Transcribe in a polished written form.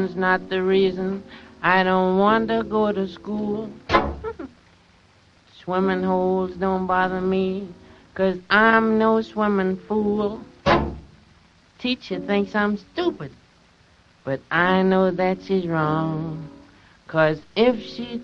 Not the reason I don't want to go to school. Swimming holes don't bother me, 'cause I'm no swimming fool. Teacher thinks I'm stupid, but I know that she's wrong, 'cause if she